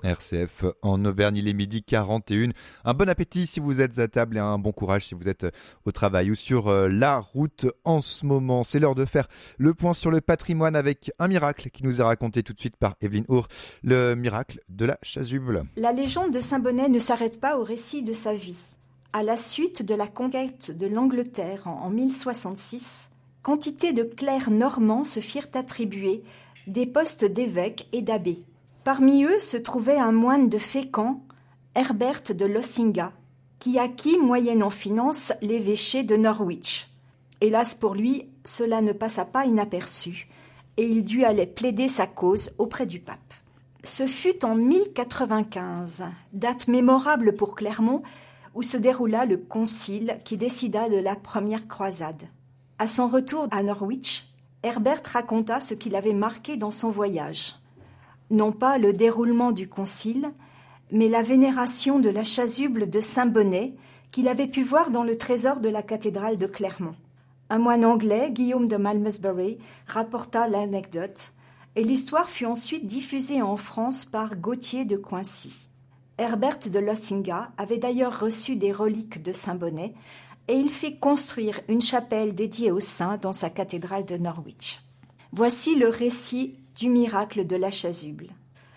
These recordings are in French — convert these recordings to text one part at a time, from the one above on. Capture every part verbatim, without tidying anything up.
R C F en Auvergne, il est midi quarante et une. Un bon appétit si vous êtes à table et un bon courage si vous êtes au travail ou sur la route en ce moment. C'est l'heure de faire le point sur le patrimoine avec un miracle qui nous est raconté tout de suite par Evelyne Hour, le miracle de la chasuble. La légende de Saint-Bonnet ne s'arrête pas au récit de sa vie. À la suite de la conquête de l'Angleterre en mille soixante-six, quantité de clercs normands se firent attribuer des postes d'évêques et d'abbés. Parmi eux se trouvait un moine de Fécamp, Herbert de Losinga, qui acquit moyennant finance l'évêché de Norwich. Hélas pour lui, cela ne passa pas inaperçu, et il dut aller plaider sa cause auprès du pape. Ce fut en mille quatre-vingt-quinze, date mémorable pour Clermont, où se déroula le concile qui décida de la première croisade. À son retour à Norwich, Herbert raconta ce qu'il avait marqué dans son voyage. Non pas le déroulement du concile, mais la vénération de la chasuble de Saint-Bonnet qu'il avait pu voir dans le trésor de la cathédrale de Clermont. Un moine anglais, Guillaume de Malmesbury, rapporta l'anecdote, et l'histoire fut ensuite diffusée en France par Gauthier de Coincy. Herbert de Losinga avait d'ailleurs reçu des reliques de Saint-Bonnet, et il fit construire une chapelle dédiée au saint dans sa cathédrale de Norwich. Voici le récit du miracle de la chasuble.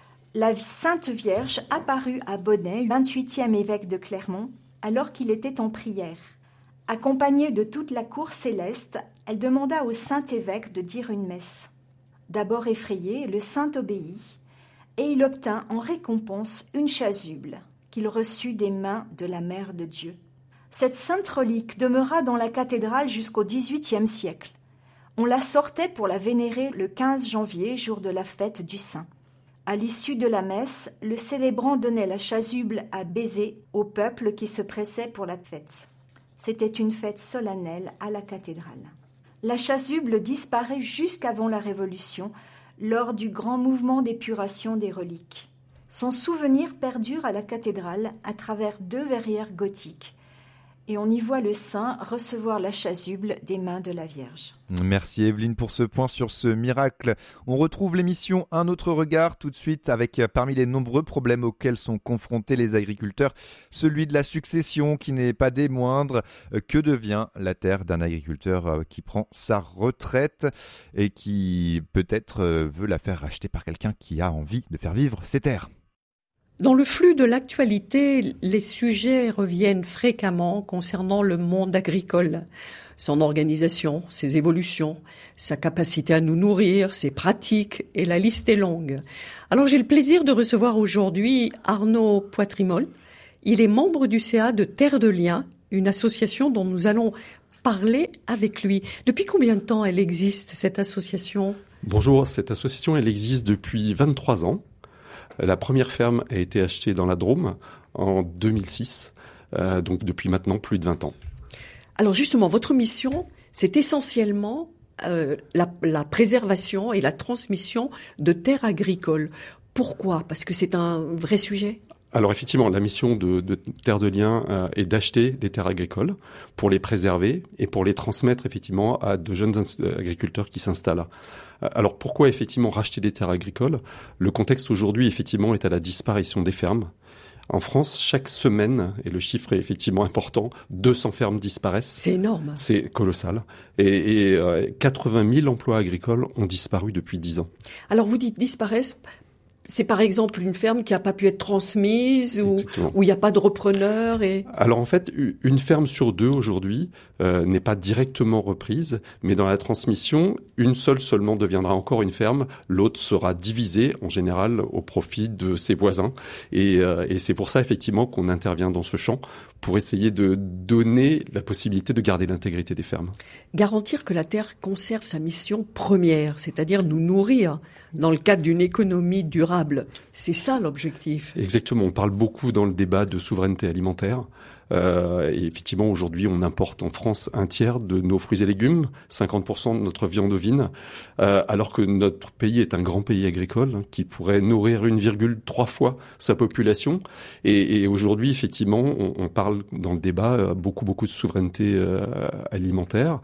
La Sainte Vierge apparut à Bonnet, vingt-huitième évêque de Clermont, alors qu'il était en prière. Accompagnée de toute la cour céleste, elle demanda au saint évêque de dire une messe. D'abord effrayé, le saint obéit, et il obtint en récompense une chasuble qu'il reçut des mains de la Mère de Dieu. Cette sainte relique demeura dans la cathédrale jusqu'au dix-huitième siècle. On la sortait pour la vénérer le quinze janvier, jour de la fête du Saint. À l'issue de la messe, le célébrant donnait la chasuble à baiser au peuple qui se pressait pour la fête. C'était une fête solennelle à la cathédrale. La chasuble disparaît jusqu'avant la Révolution, lors du grand mouvement d'épuration des reliques. Son souvenir perdure à la cathédrale à travers deux verrières gothiques. Et on y voit le saint recevoir la chasuble des mains de la Vierge. Merci Evelyne pour ce point sur ce miracle. On retrouve l'émission Un autre regard tout de suite avec parmi les nombreux problèmes auxquels sont confrontés les agriculteurs, celui de la succession qui n'est pas des moindres. Que devient la terre d'un agriculteur qui prend sa retraite et qui peut-être veut la faire racheter par quelqu'un qui a envie de faire vivre ses terres ? Dans le flux de l'actualité, les sujets reviennent fréquemment concernant le monde agricole, son organisation, ses évolutions, sa capacité à nous nourrir, ses pratiques, et la liste est longue. Alors j'ai le plaisir de recevoir aujourd'hui Arnaud Poitrimol. Il est membre du C A de Terre de Liens, une association dont nous allons parler avec lui. Depuis combien de temps elle existe, cette association ? Bonjour, cette association elle existe depuis vingt-trois ans. La première ferme a été achetée dans la Drôme en deux mille six, euh, donc depuis maintenant plus de vingt ans. Alors justement, votre mission, c'est essentiellement euh, la, la préservation et la transmission de terres agricoles. Pourquoi ? Parce que c'est un vrai sujet ? Alors effectivement, la mission de, de Terre de Liens euh, est d'acheter des terres agricoles pour les préserver et pour les transmettre effectivement à de jeunes ins- agriculteurs qui s'installent. Alors pourquoi effectivement racheter des terres agricoles ? Le contexte aujourd'hui effectivement est à la disparition des fermes. En France, chaque semaine, et le chiffre est effectivement important, deux cents fermes disparaissent. C'est énorme. C'est colossal. Et, et euh, quatre-vingt mille emplois agricoles ont disparu depuis dix ans. Alors vous dites disparaissent. C'est par exemple une ferme qui n'a pas pu être transmise ou où il n'y a pas de repreneur et... Alors en fait, une ferme sur deux aujourd'hui euh, n'est pas directement reprise, mais dans la transmission, une seule seulement deviendra encore une ferme, l'autre sera divisée en général au profit de ses voisins. Et, euh, et c'est pour ça effectivement qu'on intervient dans ce champ pour essayer de donner la possibilité de garder l'intégrité des fermes. Garantir que la terre conserve sa mission première, c'est-à-dire nous nourrir dans le cadre d'une économie durable. C'est ça l'objectif. Exactement. On parle beaucoup dans le débat de souveraineté alimentaire. Euh, et effectivement, aujourd'hui, on importe en France un tiers de nos fruits et légumes, cinquante pour cent de notre viande ovine, euh, alors que notre pays est un grand pays agricole hein, qui pourrait nourrir une virgule trois fois sa population. Et, et aujourd'hui, effectivement, on, on parle dans le débat beaucoup, beaucoup de souveraineté euh, alimentaire.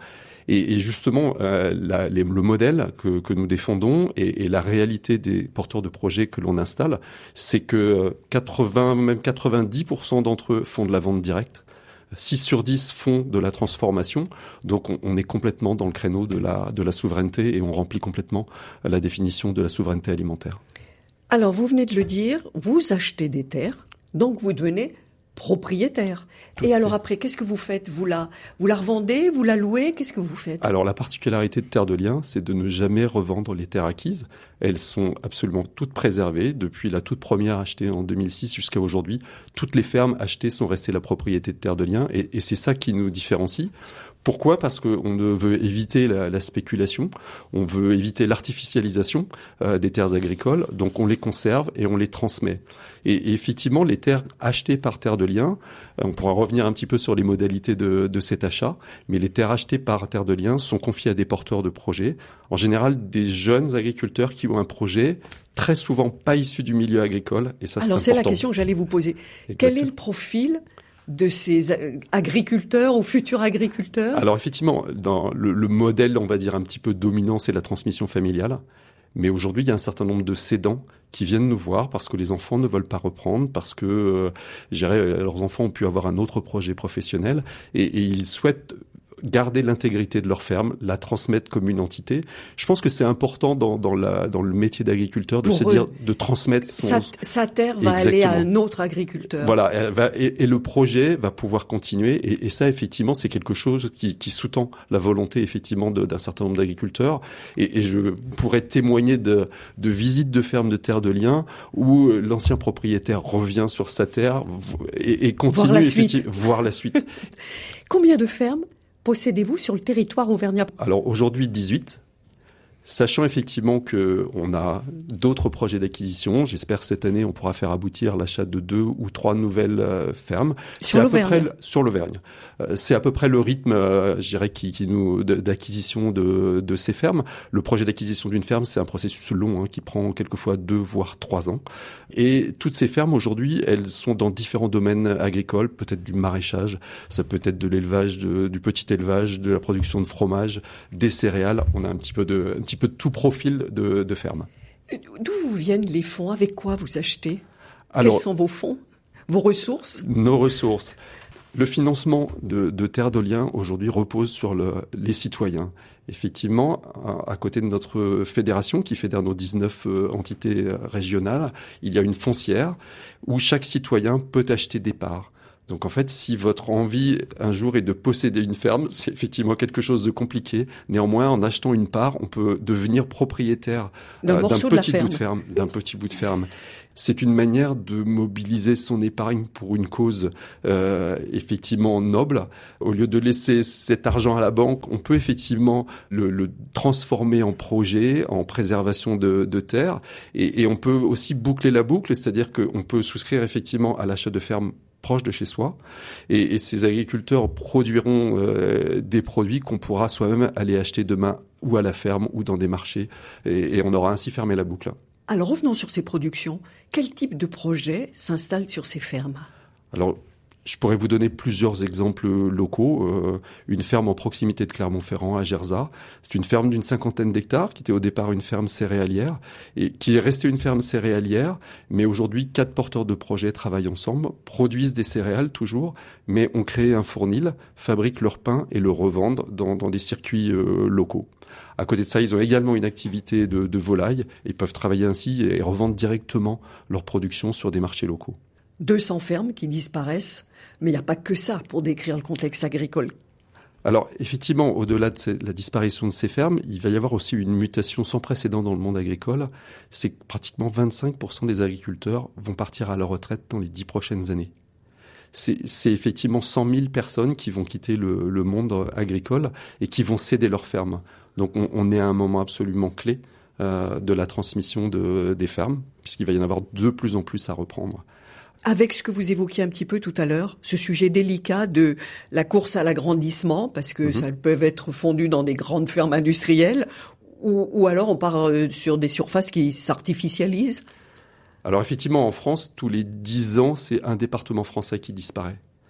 Et, et justement, euh, la, les, le modèle que, que nous défendons et, et la réalité des porteurs de projets que l'on installe, c'est que quatre-vingts, même quatre-vingt-dix pour cent d'entre eux font de la vente directe. six sur dix font de la transformation. Donc, on, on est complètement dans le créneau de la, de la souveraineté et on remplit complètement la définition de la souveraineté alimentaire. Alors, vous venez de le dire, vous achetez des terres, donc vous devenez propriétaire. Tout et alors fait. Après, qu'est-ce que vous faites ? Vous la, vous la revendez, vous la louez ? Qu'est-ce que vous faites ? Alors, la particularité de Terre de Liens, c'est de ne jamais revendre les terres acquises. Elles sont absolument toutes préservées. Depuis la toute première achetée en deux mille six jusqu'à aujourd'hui, toutes les fermes achetées sont restées la propriété de Terre de Liens. Et, et c'est ça qui nous différencie. Pourquoi ? Parce qu'on veut éviter la, la spéculation, on veut éviter l'artificialisation euh, des terres agricoles, donc on les conserve et on les transmet. Et, et effectivement, les terres achetées par Terre de Liens, euh, on pourra revenir un petit peu sur les modalités de, de cet achat, mais les terres achetées par Terre de Liens sont confiées à des porteurs de projets, en général des jeunes agriculteurs qui ont un projet, très souvent pas issu du milieu agricole, et ça c'est Alors important. C'est la question que j'allais vous poser. Exactement. Quel est le profil de ces agriculteurs ou futurs agriculteurs ? Alors effectivement, dans le, le modèle, on va dire un petit peu dominant, c'est la transmission familiale. Mais aujourd'hui, il y a un certain nombre de cédants qui viennent nous voir parce que les enfants ne veulent pas reprendre, parce que euh, je dirais, leurs enfants ont pu avoir un autre projet professionnel et, et ils souhaitent garder l'intégrité de leur ferme, la transmettre comme une entité. Je pense que c'est important dans, dans, la, dans le métier d'agriculteur de Pour se eux, dire, de transmettre son... Sa, sa terre va Exactement. Aller à un autre agriculteur. Voilà, elle va, et, et le projet va pouvoir continuer. Et, et ça, effectivement, c'est quelque chose qui, qui sous-tend la volonté, effectivement, de, d'un certain nombre d'agriculteurs. Et, et je pourrais témoigner de, de visites de fermes de Terre de Liens où l'ancien propriétaire revient sur sa terre et, et continue, voir la suite. voir la suite. Combien de fermes possédez-vous sur le territoire auvergnat ? Alors aujourd'hui, dix-huit. Sachant effectivement que on a d'autres projets d'acquisition, j'espère que cette année on pourra faire aboutir l'achat de deux ou trois nouvelles euh, fermes. Sur c'est l'Auvergne. À peu près, sur l'Auvergne. Euh, c'est à peu près le rythme, euh, je dirais, qui, qui nous d'acquisition de, de ces fermes. Le projet d'acquisition d'une ferme, c'est un processus long hein, qui prend quelquefois deux voire trois ans. Et toutes ces fermes aujourd'hui, elles sont dans différents domaines agricoles, peut-être du maraîchage, ça peut être de l'élevage, de, du petit élevage, de la production de fromage, des céréales. On a un petit peu de un petit peu de tout profil de, de ferme. D'où vous viennent les fonds ? Avec quoi vous achetez ? Alors, quels sont vos fonds ? Vos ressources ? Nos ressources. Le financement de, de Terre de Liens aujourd'hui repose sur le, les citoyens. Effectivement, à, à côté de notre fédération qui fédère nos dix-neuf euh, entités régionales, il y a une foncière où chaque citoyen peut acheter des parts. Donc en fait, si votre envie un jour est de posséder une ferme, c'est effectivement quelque chose de compliqué. Néanmoins, en achetant une part, on peut devenir propriétaire d'un, euh, d'un petit de bout de ferme, d'un petit bout de ferme. C'est une manière de mobiliser son épargne pour une cause euh, effectivement noble. Au lieu de laisser cet argent à la banque, on peut effectivement le, le transformer en projet, en préservation de, de terre, et, et on peut aussi boucler la boucle, c'est-à-dire qu'on peut souscrire effectivement à l'achat de ferme proche de chez soi, et, et ces agriculteurs produiront euh, des produits qu'on pourra soi-même aller acheter demain ou à la ferme ou dans des marchés, et, et on aura ainsi fermé la boucle. Alors revenons sur ces productions. Quel type de projet s'installe sur ces fermes ? Alors, je pourrais vous donner plusieurs exemples locaux. Euh, une ferme en proximité de Clermont-Ferrand, à Gerzat. C'est une ferme d'une cinquantaine d'hectares qui était au départ une ferme céréalière et qui est restée une ferme céréalière. Mais aujourd'hui, quatre porteurs de projets travaillent ensemble, produisent des céréales toujours, mais ont créé un fournil, fabriquent leur pain et le revendent dans, dans des circuits euh, locaux. À côté de ça, ils ont également une activité de, de volaille et peuvent travailler ainsi et revendre directement leur production sur des marchés locaux. deux cents fermes qui disparaissent, mais il n'y a pas que ça pour décrire le contexte agricole. Alors effectivement, au-delà de ces, la disparition de ces fermes, il va y avoir aussi une mutation sans précédent dans le monde agricole. C'est que pratiquement vingt-cinq pour cent des agriculteurs vont partir à la retraite dans les dix prochaines années. C'est, c'est effectivement cent mille personnes qui vont quitter le, le monde agricole et qui vont céder leurs fermes. Donc on, on est à un moment absolument clé euh, de la transmission de, des fermes, puisqu'il va y en avoir de plus en plus à reprendre. Avec ce que vous évoquiez un petit peu tout à l'heure, ce sujet délicat de la course à l'agrandissement, parce que mmh. ça peut être fondu dans des grandes fermes industrielles, ou, ou alors on part sur des surfaces qui s'artificialisent. Alors effectivement, en France, tous les dix ans, c'est un département français qui disparaît.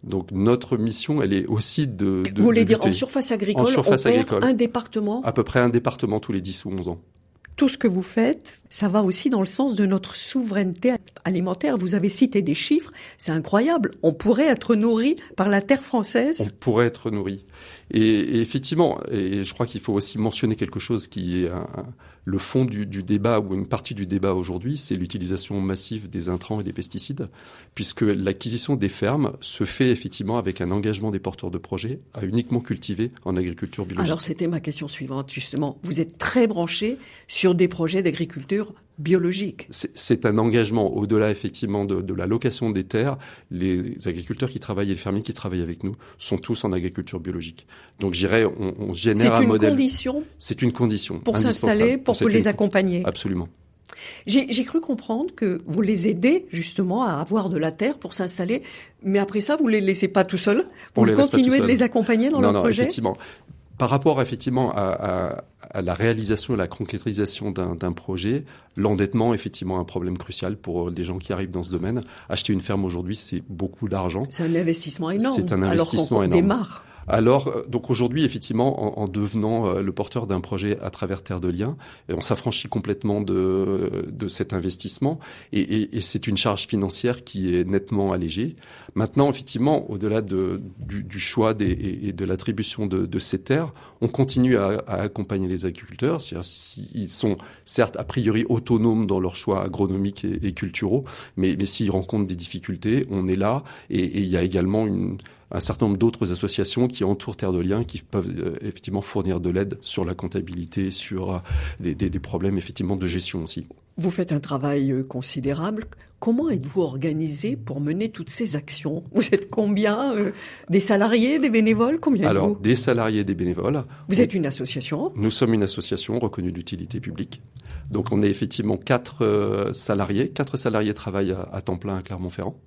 Donc notre mission, elle est aussi de, de Vous voulez de dire lutter. en surface agricole, En surface on perd agricole. un département? À peu près un département tous les dix ou onze ans. Tout ce que vous faites, ça va aussi dans le sens de notre souveraineté alimentaire. Vous avez cité des chiffres, c'est incroyable. On pourrait être nourri par la terre française. On pourrait être nourri. Et, et effectivement, et je crois qu'il faut aussi mentionner quelque chose qui est un, un, le fond du, du débat, ou une partie du débat aujourd'hui, c'est l'utilisation massive des intrants et des pesticides, puisque l'acquisition des fermes se fait effectivement avec un engagement des porteurs de projets à uniquement cultiver en agriculture biologique. Alors c'était ma question suivante, justement. Vous êtes très branché sur des projets d'agriculture biologique. C'est, c'est un engagement au-delà effectivement de, de la location des terres. Les agriculteurs qui travaillent et les fermiers qui travaillent avec nous sont tous en agriculture biologique. Donc j'irais, on, on génère un modèle. C'est une condition. C'est une condition pour s'installer, pour vous les accompagner. Absolument. J'ai, j'ai cru comprendre que vous les aidez justement à avoir de la terre pour s'installer, mais après ça, vous les laissez pas tout seuls. Vous continuez de les accompagner dans non, leur non, projet. Effectivement. Par rapport effectivement à, à, à la réalisation et la concrétisation d'un, d'un projet, l'endettement est effectivement un problème crucial pour des gens qui arrivent dans ce domaine. Acheter une ferme aujourd'hui, c'est beaucoup d'argent. C'est un investissement énorme. C'est un investissement alors qu'on énorme. Démarre. Alors, donc aujourd'hui, effectivement, en, en devenant euh, le porteur d'un projet à travers Terre de Liens, on s'affranchit complètement de, de cet investissement et, et, et c'est une charge financière qui est nettement allégée. Maintenant, effectivement, au-delà de, du, du choix des, et, et de l'attribution de, de ces terres, on continue à, à accompagner les agriculteurs. C'est-à-dire s'ils sont certes a priori autonomes dans leurs choix agronomiques et, et culturaux, mais, mais s'ils rencontrent des difficultés, on est là et, et il y a également une un certain nombre d'autres associations qui entourent Terre de Liens qui peuvent euh, effectivement fournir de l'aide sur la comptabilité, sur euh, des, des, des problèmes effectivement de gestion aussi. Vous faites un travail euh, considérable. Comment êtes-vous organisé pour mener toutes ces actions? Vous êtes combien euh, Des salariés, des bénévoles? Combien Alors, êtes-vous? Des salariés, des bénévoles. Vous on, êtes une association? Nous sommes une association reconnue d'utilité publique. Donc on est effectivement quatre euh, salariés. Quatre salariés travaillent à, à temps plein à Clermont-Ferrand.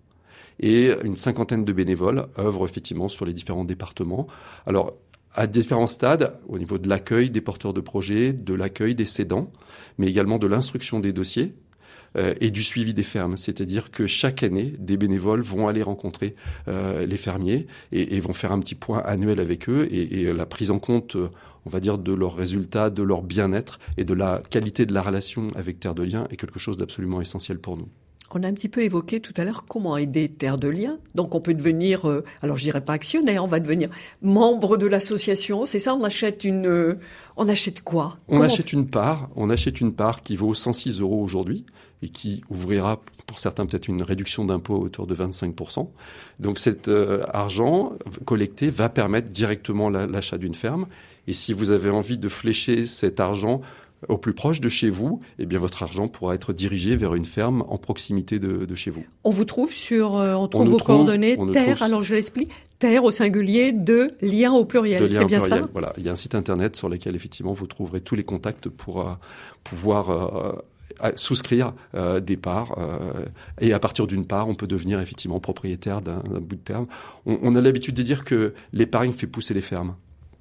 Et une cinquantaine de bénévoles œuvrent effectivement sur les différents départements. Alors, à différents stades, au niveau de l'accueil des porteurs de projets, de l'accueil des cédants, mais également de l'instruction des dossiers euh, et du suivi des fermes. C'est-à-dire que chaque année, des bénévoles vont aller rencontrer euh, les fermiers et, et vont faire un petit point annuel avec eux et, et la prise en compte, on va dire, de leurs résultats, de leur bien-être et de la qualité de la relation avec Terre de Liens est quelque chose d'absolument essentiel pour nous. On a un petit peu évoqué tout à l'heure comment aider Terre de Liens. Donc on peut devenir, euh, alors je dirais pas actionnaire, on va devenir membre de l'association. C'est ça, on achète une, euh, on achète quoi? On comment achète une part, on achète une part qui vaut cent six euros aujourd'hui et qui ouvrira pour certains peut-être une réduction d'impôt autour de vingt-cinq pour cent. Donc cet euh, argent collecté va permettre directement la, l'achat d'une ferme. Et si vous avez envie de flécher cet argent au plus proche de chez vous, eh bien votre argent pourra être dirigé vers une ferme en proximité de, de chez vous. On vous trouve sur, euh, on trouve on vos trouve, coordonnées, Terre, trouve... alors je l'explique, Terre au singulier, de Liens au pluriel, de c'est bien pluriel. Ça Voilà, il y a un site internet sur lequel effectivement vous trouverez tous les contacts pour euh, pouvoir euh, souscrire euh, des parts euh, et à partir d'une part, on peut devenir effectivement propriétaire d'un, d'un bout de terre. On, on a l'habitude de dire que l'épargne fait pousser les fermes.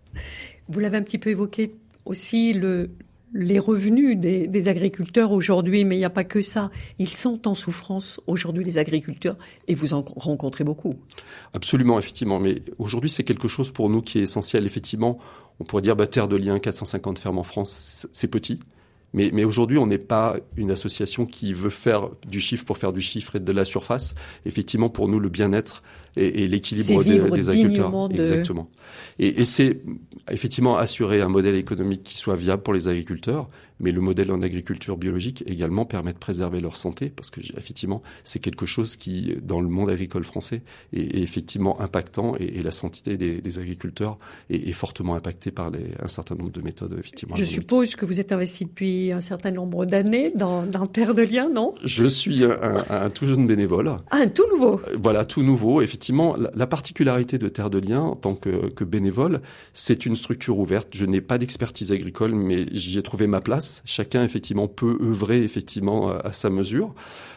Vous l'avez un petit peu évoqué aussi, le les revenus des, des agriculteurs aujourd'hui, mais il n'y a pas que ça. Ils sont en souffrance aujourd'hui, les agriculteurs, et vous en rencontrez beaucoup. Absolument, effectivement. Mais aujourd'hui, c'est quelque chose pour nous qui est essentiel. Effectivement, on pourrait dire bah, Terre de Liens, quatre cent cinquante fermes en France, c'est petit. Mais, mais aujourd'hui, on n'est pas une association qui veut faire du chiffre pour faire du chiffre et de la surface. Effectivement, pour nous, le bien-être et, et l'équilibre des, des agriculteurs. De... Exactement. Et, et c'est effectivement assurer un modèle économique qui soit viable pour les agriculteurs, mais le modèle en agriculture biologique également permet de préserver leur santé, parce que effectivement, c'est quelque chose qui, dans le monde agricole français, est, est effectivement impactant et, et la santé des, des agriculteurs est, est fortement impactée par les, un certain nombre de méthodes effectivement. Je suppose que vous êtes investi depuis un certain nombre d'années dans, dans Terre de Liens, non? Je suis un, un, un tout jeune bénévole. Ah, un tout nouveau. Voilà, tout nouveau. Effectivement, la, la particularité de Terre de Liens en tant que, que bénévole, c'est une structure ouverte. Je n'ai pas d'expertise agricole, mais j'y ai trouvé ma place. Chacun, effectivement, peut œuvrer, effectivement, à sa mesure.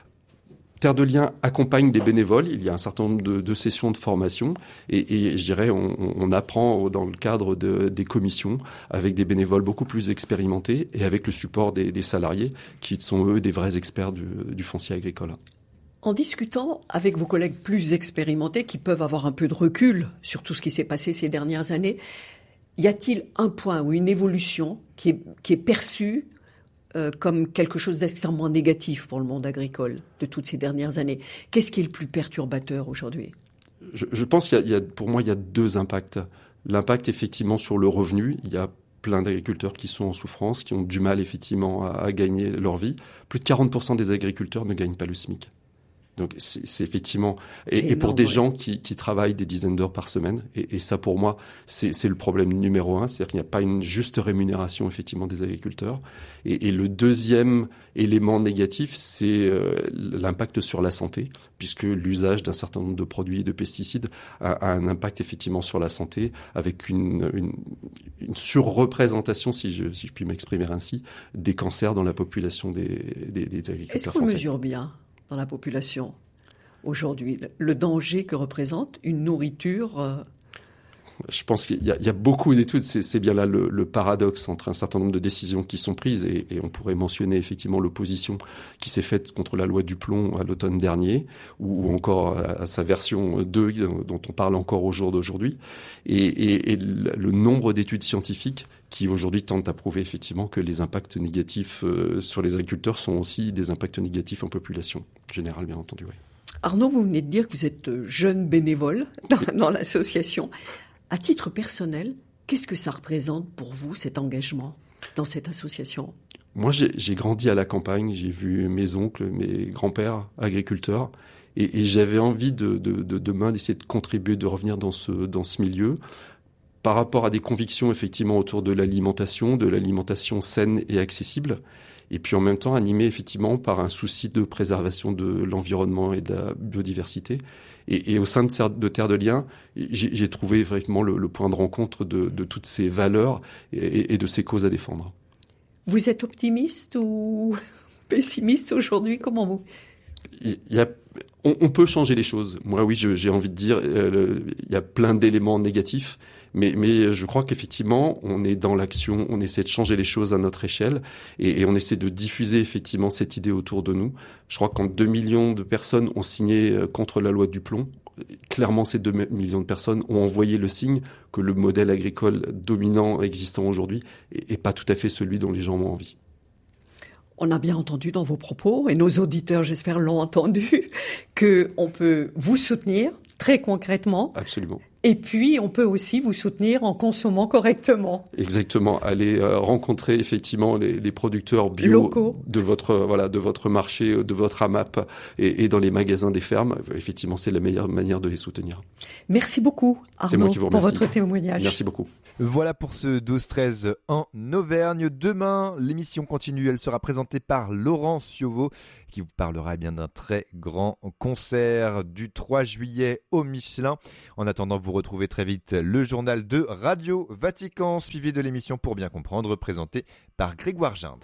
Terre de Liens accompagne des bénévoles. Il y a un certain nombre de, de sessions de formation. Et, et je dirais, on, on apprend dans le cadre de, des commissions avec des bénévoles beaucoup plus expérimentés et avec le support des, des salariés qui sont, eux, des vrais experts du, du foncier agricole. En discutant avec vos collègues plus expérimentés qui peuvent avoir un peu de recul sur tout ce qui s'est passé ces dernières années, y a-t-il un point ou une évolution qui est, qui est perçue euh, comme quelque chose d'extrêmement négatif pour le monde agricole de toutes ces dernières années? Qu'est-ce qui est le plus perturbateur aujourd'hui? je, je pense qu'il y a, il y a, pour moi, il y a deux impacts. L'impact, effectivement, sur le revenu. Il y a plein d'agriculteurs qui sont en souffrance, qui ont du mal, effectivement, à, à gagner leur vie. Plus de quarante pour cent des agriculteurs ne gagnent pas le SMIC. Donc c'est, c'est effectivement et, et pour des gens qui, qui travaillent des dizaines d'heures par semaine et, et ça pour moi c'est, c'est le problème numéro un, c'est-à-dire qu'il n'y a pas une juste rémunération effectivement des agriculteurs. Et, et le deuxième élément négatif, c'est euh, l'impact sur la santé, puisque l'usage d'un certain nombre de produits et de pesticides a, a un impact effectivement sur la santé, avec une, une, une surreprésentation, si je, si je puis m'exprimer ainsi, des cancers dans la population des, des, des agriculteurs Est-ce qu'on français. mesure bien dans la population aujourd'hui le danger que représente une nourriture euh... Je pense qu'il y a, il y a beaucoup d'études. C'est, c'est bien là le, le paradoxe entre un certain nombre de décisions qui sont prises et, et on pourrait mentionner effectivement l'opposition qui s'est faite contre la loi du plomb à l'automne dernier ou, ou encore à, à sa version deux dont on parle encore au jour d'aujourd'hui et, et, et le, le nombre d'études scientifiques qui aujourd'hui tentent à prouver effectivement que les impacts négatifs euh, sur les agriculteurs sont aussi des impacts négatifs en population générale, bien entendu. Oui. Arnaud, vous venez de dire que vous êtes jeune bénévole dans, dans l'association. À titre personnel, qu'est-ce que ça représente pour vous, cet engagement dans cette association? Moi, j'ai, j'ai grandi à la campagne, j'ai vu mes oncles, mes grands-pères agriculteurs, et, et j'avais envie de, de, de demain d'essayer de contribuer, de revenir dans ce, dans ce milieu, par rapport à des convictions effectivement autour de l'alimentation, de l'alimentation saine et accessible, et puis en même temps animé effectivement par un souci de préservation de l'environnement et de la biodiversité. Et, et au sein de, de Terre de Liens, j'ai, j'ai trouvé vraiment le, le point de rencontre de, de toutes ces valeurs et, et de ces causes à défendre. Vous êtes optimiste ou pessimiste aujourd'hui? Comment vous? Il y a, on, on peut changer les choses. Moi, oui, je, j'ai envie de dire, euh, le, il y a plein d'éléments négatifs. Mais, mais je crois qu'effectivement, on est dans l'action, on essaie de changer les choses à notre échelle et, et on essaie de diffuser effectivement cette idée autour de nous. Je crois qu'en deux millions de personnes ont signé contre la loi du plomb. Clairement, ces deux millions de personnes ont envoyé le signe que le modèle agricole dominant existant aujourd'hui est, est pas tout à fait celui dont les gens ont envie. On a bien entendu dans vos propos, et nos auditeurs, j'espère, l'ont entendu, qu'on peut vous soutenir très concrètement. Absolument. Et puis, on peut aussi vous soutenir en consommant correctement. Exactement. Aller euh, rencontrer effectivement les, les producteurs bio locaux de votre voilà de votre marché, de votre AMAP et, et dans les magasins des fermes. Effectivement, c'est la meilleure manière de les soutenir. Merci beaucoup, Arnaud, c'est moi qui vous remercie. pour votre témoignage. Merci beaucoup. Voilà pour ce douze treize en Auvergne. Demain, l'émission continue. Elle sera présentée par Laurent Ciovo, qui vous parlera bien d'un très grand concert du trois juillet au Michelin. En attendant, vous retrouvez très vite le journal de Radio Vatican, suivi de l'émission Pour bien comprendre, présentée par Grégoire Gindre.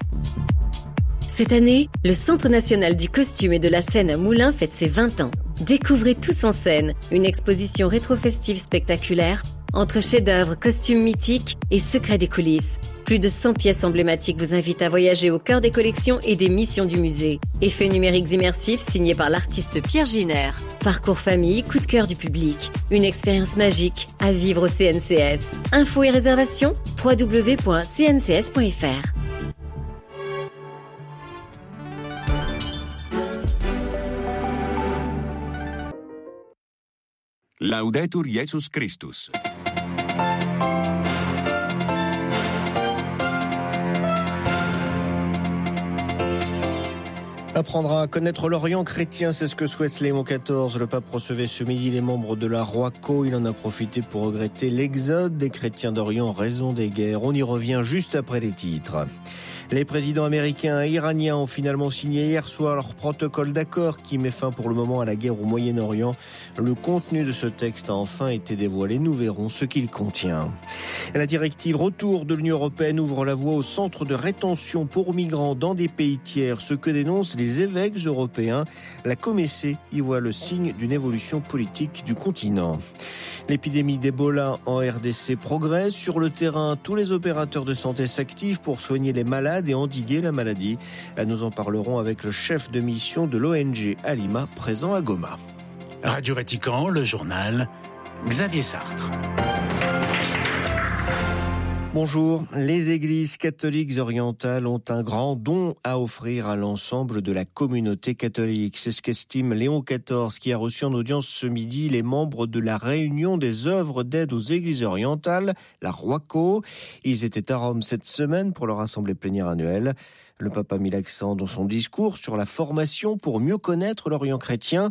Cette année, le Centre national du costume et de la scène à Moulins fête ses vingt ans. Découvrez Tous en scène, une exposition rétro-festive spectaculaire entre chefs-d'œuvre, costumes mythiques et secrets des coulisses. Plus de cent pièces emblématiques vous invitent à voyager au cœur des collections et des missions du musée. Effets numériques immersifs signés par l'artiste Pierre Giner. Parcours famille, coup de cœur du public. Une expérience magique à vivre au C N C S. Infos et réservations, w w w point c n c s point f r. Laudetur Jesus Christus. Apprendre à connaître l'Orient chrétien, c'est ce que souhaite Léon quatorze. Le pape recevait ce midi les membres de la Roaco. Il en a profité pour regretter l'exode des chrétiens d'Orient en raison des guerres. On y revient juste après les titres. Les présidents américains et iraniens ont finalement signé hier soir leur protocole d'accord qui met fin pour le moment à la guerre au Moyen-Orient. Le contenu de ce texte a enfin été dévoilé. Nous verrons ce qu'il contient. La directive retour de l'Union européenne ouvre la voie aux centres de rétention pour migrants dans des pays tiers, ce que dénoncent les évêques européens. La Comessé y voit le signe d'une évolution politique du continent. L'épidémie d'Ebola en R D C progresse. Sur le terrain, tous les opérateurs de santé s'activent pour soigner les malades et endiguer la maladie. Nous en parlerons avec le chef de mission de l'O N G Alima, présent à Goma. Radio Vatican, le journal, Xavier Sartre. Bonjour, les églises catholiques orientales ont un grand don à offrir à l'ensemble de la communauté catholique. C'est ce qu'estime Léon quatorze, qui a reçu en audience ce midi les membres de la réunion des œuvres d'aide aux églises orientales, la ROACO. Ils étaient à Rome cette semaine pour leur assemblée plénière annuelle. Le pape a mis l'accent dans son discours sur la formation pour mieux connaître l'Orient chrétien.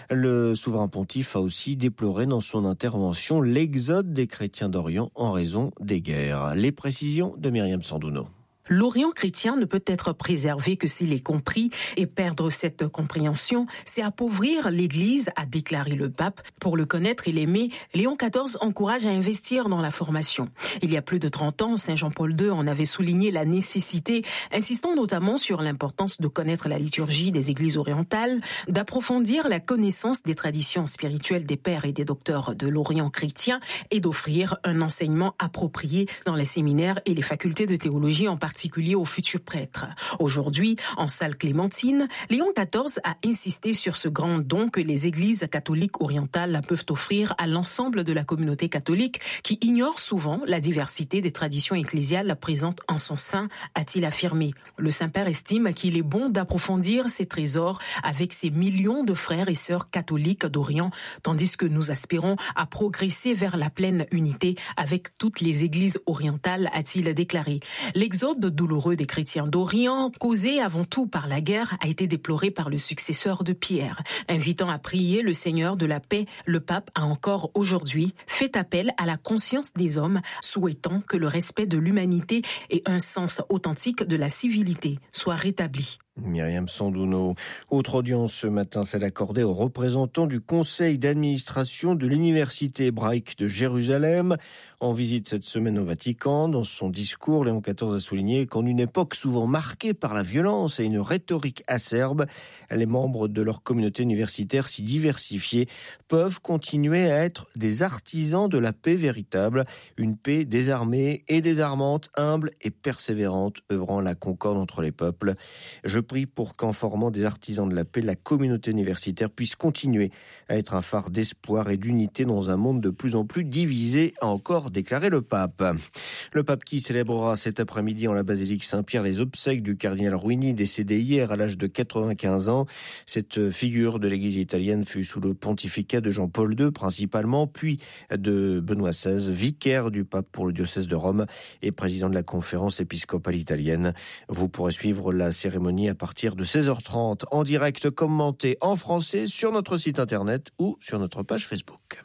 Le souverain pontife a aussi déploré dans son intervention l'exode des chrétiens d'Orient en raison des guerres. Les précisions de Myriam Sandouno. L'Orient chrétien ne peut être préservé que s'il est compris, et perdre cette compréhension, c'est appauvrir l'Église, a déclaré le pape. Pour le connaître et l'aimer, Léon quatorze encourage à investir dans la formation. Il y a plus de trente ans, Saint Jean-Paul deux en avait souligné la nécessité, insistant notamment sur l'importance de connaître la liturgie des églises orientales, d'approfondir la connaissance des traditions spirituelles des pères et des docteurs de l'Orient chrétien et d'offrir un enseignement approprié dans les séminaires et les facultés de théologie en particulier. particulier aux futurs prêtres. Aujourd'hui, en salle Clémentine, Léon quatorze a insisté sur ce grand don que les églises catholiques orientales peuvent offrir à l'ensemble de la communauté catholique qui ignore souvent la diversité des traditions ecclésiales présentes en son sein, a-t-il affirmé. Le Saint-Père estime qu'il est bon d'approfondir ces trésors avec ces millions de frères et sœurs catholiques d'Orient, tandis que nous aspirons à progresser vers la pleine unité avec toutes les églises orientales, a-t-il déclaré. L'exode douloureux des chrétiens d'Orient, causé avant tout par la guerre, a été déploré par le successeur de Pierre. Invitant à prier le Seigneur de la paix, le pape a encore aujourd'hui fait appel à la conscience des hommes, souhaitant que le respect de l'humanité et un sens authentique de la civilité soient rétablis. Myriam Sandouno. Autre audience ce matin, celle accordée aux représentants du conseil d'administration de l'université hébraïque de Jérusalem. En visite cette semaine au Vatican, dans son discours, Léon quatorze a souligné qu'en une époque souvent marquée par la violence et une rhétorique acerbe, les membres de leur communauté universitaire si diversifiée peuvent continuer à être des artisans de la paix véritable, une paix désarmée et désarmante, humble et persévérante, œuvrant à la concorde entre les peuples. Je prie pour qu'en formant des artisans de la paix, la communauté universitaire puisse continuer à être un phare d'espoir et d'unité dans un monde de plus en plus divisé, a encore déclaré le pape. Le pape qui célébrera cet après-midi en la basilique Saint-Pierre les obsèques du cardinal Ruini, décédé hier à l'âge de quatre-vingt-quinze ans. Cette figure de l'église italienne fut sous le pontificat de Jean-Paul deux principalement, puis de Benoît seize, vicaire du pape pour le diocèse de Rome et président de la conférence épiscopale italienne. Vous pourrez suivre la cérémonie à partir de seize heures trente en direct commenté en français sur notre site internet ou sur notre page Facebook.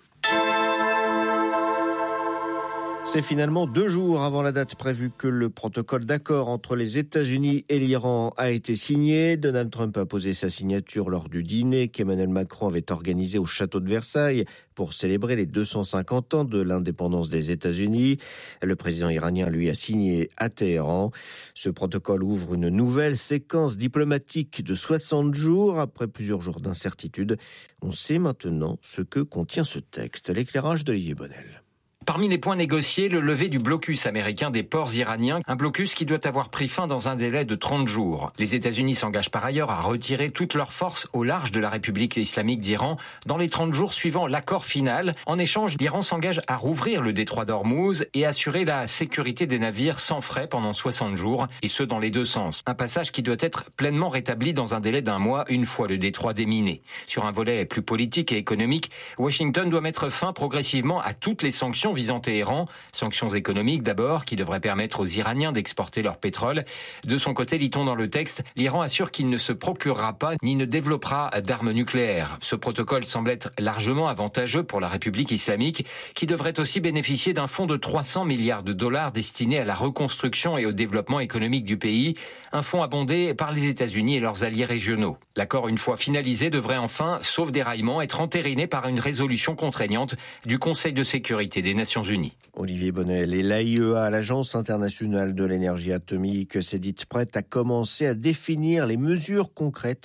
C'est finalement deux jours avant la date prévue que le protocole d'accord entre les États-Unis et l'Iran a été signé. Donald Trump a posé sa signature lors du dîner qu'Emmanuel Macron avait organisé au château de Versailles pour célébrer les deux cent cinquante ans de l'indépendance des États-Unis. Le président iranien, lui, a signé à Téhéran. Ce protocole ouvre une nouvelle séquence diplomatique de soixante jours. Après plusieurs jours d'incertitude, on sait maintenant ce que contient ce texte. L'éclairage d'Olivier Bonnel. Parmi les points négociés, le lever du blocus américain des ports iraniens, un blocus qui doit avoir pris fin dans un délai de trente jours. Les États-Unis s'engagent par ailleurs à retirer toutes leurs forces au large de la République islamique d'Iran dans les trente jours suivant l'accord final. En échange, l'Iran s'engage à rouvrir le détroit d'Ormuz et assurer la sécurité des navires sans frais pendant soixante jours, et ce dans les deux sens. Un passage qui doit être pleinement rétabli dans un délai d'un mois une fois le détroit déminé. Sur un volet plus politique et économique, Washington doit mettre fin progressivement à toutes les sanctions visant Téhéran, sanctions économiques d'abord, qui devraient permettre aux Iraniens d'exporter leur pétrole. De son côté, lit-on dans le texte, l'Iran assure qu'il ne se procurera pas ni ne développera d'armes nucléaires. Ce protocole semble être largement avantageux pour la République islamique, qui devrait aussi bénéficier d'un fonds de trois cents milliards de dollars destiné à la reconstruction et au développement économique du pays, un fonds abondé par les États-Unis et leurs alliés régionaux. L'accord, une fois finalisé, devrait enfin, sauf déraillement, être entériné par une résolution contraignante du Conseil de sécurité des Nations Unies. Olivier Bonnel et l'A I E A, l'Agence internationale de l'énergie atomique, s'est dite prête à commencer à définir les mesures concrètes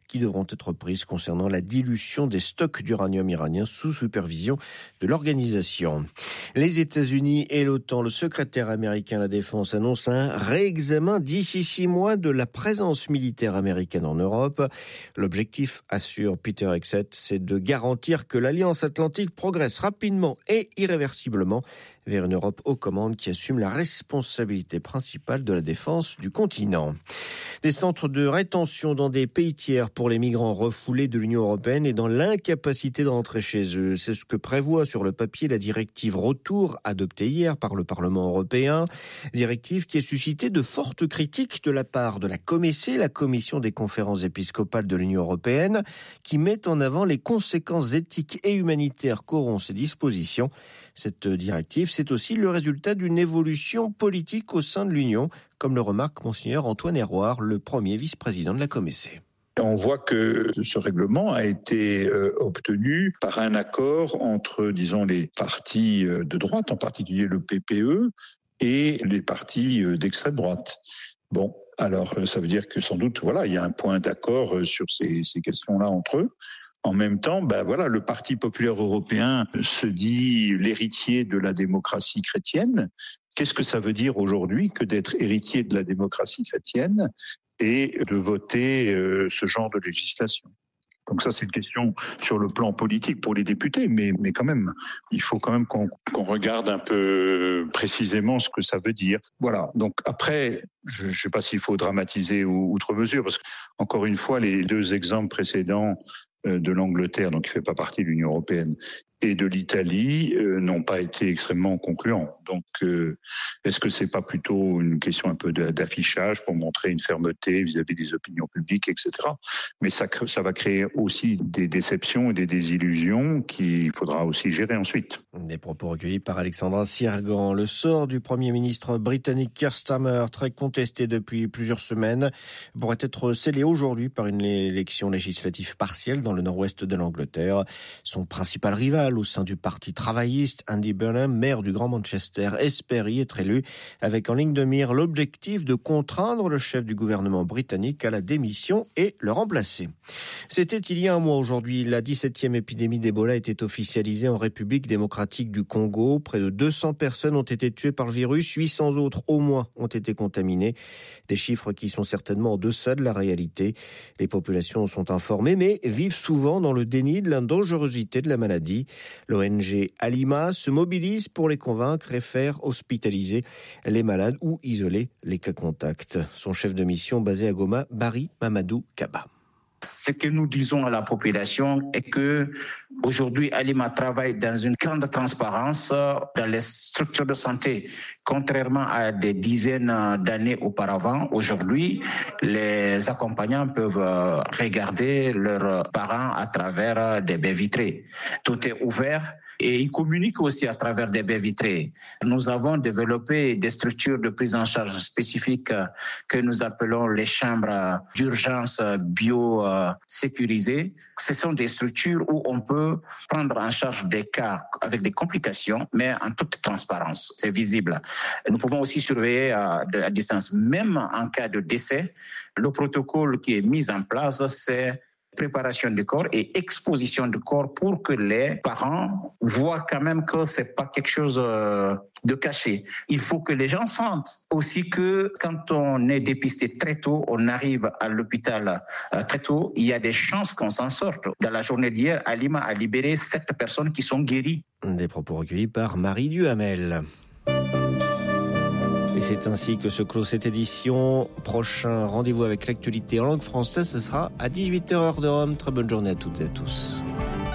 qui devront être prises concernant la dilution des stocks d'uranium iranien sous supervision de l'organisation. Les États-Unis et l'OTAN, le secrétaire américain à la Défense annonce un réexamen d'ici six mois de la présence militaire américaine en Europe. L'objectif, assure Peter Hegseth, c'est de garantir que l'Alliance Atlantique progresse rapidement et irréversiblement vers une Europe aux commandes qui assume la responsabilité principale de la défense du continent. Des centres de rétention dans des pays tiers pour les migrants refoulés de l'Union européenne et dans l'incapacité de rentrer chez eux. C'est ce que prévoit sur le papier la directive Retour adoptée hier par le Parlement européen. Directive qui a suscité de fortes critiques de la part de la C O M E C, la Commission des conférences épiscopales de l'Union européenne, qui met en avant les conséquences éthiques et humanitaires qu'auront ces dispositions. Cette directive, c'est aussi le résultat d'une évolution politique au sein de l'Union, comme le remarque Monseigneur Antoine Héroard, le premier vice-président de la C O M E C. On voit que ce règlement a été euh, obtenu par un accord entre, disons, les partis de droite, en particulier le P P E, et les partis d'extrême droite. Bon, alors ça veut dire que sans doute, voilà, il y a un point d'accord sur ces, ces questions-là entre eux. En même temps, ben voilà, le Parti populaire européen se dit l'héritier de la démocratie chrétienne. Qu'est-ce que ça veut dire aujourd'hui que d'être héritier de la démocratie chrétienne et de voter euh, ce genre de législation? Donc ça, c'est une question sur le plan politique pour les députés, mais, mais quand même, il faut quand même qu'on, qu'on regarde un peu précisément ce que ça veut dire. Voilà. Donc après, je ne sais pas s'il faut dramatiser outre mesure, parce que encore une fois, les deux exemples précédents de l'Angleterre, donc qui fait pas partie de l'Union européenne, et de l'Italie euh, n'ont pas été extrêmement concluants. Donc, euh, est-ce que c'est pas plutôt une question un peu d'affichage pour montrer une fermeté vis-à-vis des opinions publiques, et cetera. Mais ça, ça va créer aussi des déceptions et des désillusions qu'il faudra aussi gérer ensuite. Des propos recueillis par Alexandra Sirgan. Le sort du Premier ministre britannique Keir Starmer, très contesté depuis plusieurs semaines, pourrait être scellé aujourd'hui par une élection législative partielle dans le nord-ouest de l'Angleterre. Son principal rival au sein du Parti travailliste, Andy Burnham, maire du Grand Manchester, espère y être élu, avec en ligne de mire l'objectif de contraindre le chef du gouvernement britannique à la démission et le remplacer. C'était il y a un mois aujourd'hui. La dix-septième épidémie d'Ebola était officialisée en République démocratique du Congo. Près de deux cents personnes ont été tuées par le virus, huit cents autres au moins ont été contaminées. Des chiffres qui sont certainement en deçà de la réalité. Les populations sont informées, mais vivent souvent dans le déni de la dangerosité de la maladie. L'O N G Alima se mobilise pour les convaincre et faire hospitaliser les malades ou isoler les cas contacts. Son chef de mission basé à Goma, Barry Mamadou Kaba. Ce que nous disons à la population est que aujourd'hui, Alima travaille dans une grande transparence dans les structures de santé. Contrairement à des dizaines d'années auparavant, aujourd'hui, les accompagnants peuvent regarder leurs parents à travers des baies vitrées. Tout est ouvert. Et ils communiquent aussi à travers des baies vitrées. Nous avons développé des structures de prise en charge spécifiques que nous appelons les chambres d'urgence bio-sécurisées. Ce sont des structures où on peut prendre en charge des cas avec des complications, mais en toute transparence. C'est visible. Nous pouvons aussi surveiller à, à distance. Même en cas de décès, le protocole qui est mis en place, c'est préparation du corps et exposition du corps pour que les parents voient quand même que c'est pas quelque chose de caché. Il faut que les gens sentent aussi que quand on est dépisté très tôt, on arrive à l'hôpital très tôt, il y a des chances qu'on s'en sorte. Dans la journée d'hier, Alima a libéré sept personnes qui sont guéries. Des propos recueillis par Marie Duhamel. Et c'est ainsi que se clôt cette édition. Prochain rendez-vous avec l'actualité en langue française, ce sera à dix-huit heures heure de Rome. Très bonne journée à toutes et à tous.